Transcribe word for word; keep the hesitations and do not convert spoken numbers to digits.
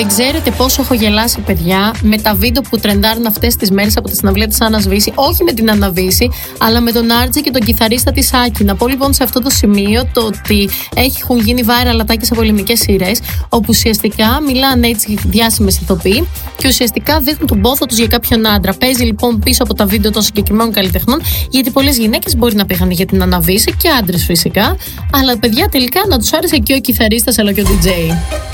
Δεν ξέρετε πόσο έχω γελάσει, παιδιά, με τα βίντεο που τρεντάρουν αυτές τις μέρες από τη συναυλία της Άννας Βύση. Όχι με την Άννα Βύση, αλλά με τον Άρτζη και τον κιθαρίστα της Άκη. Να πω λοιπόν σε αυτό το σημείο το ότι έχουν γίνει viral ατάκες από ελληνικές σειρές, όπου ουσιαστικά μιλάνε έτσι διάσημες ηθοποιοί και ουσιαστικά δείχνουν τον πόθο τους για κάποιον άντρα. Παίζει λοιπόν πίσω από τα βίντεο των συγκεκριμένων καλλιτεχνών, γιατί πολλές γυναίκες μπορεί να πήγαν για την Άννα Βύση και άντρες φυσικά. Αλλά παιδιά τελικά να τους άρεσε και ο κιθαρίστας αλλά και ο ντι τζέι.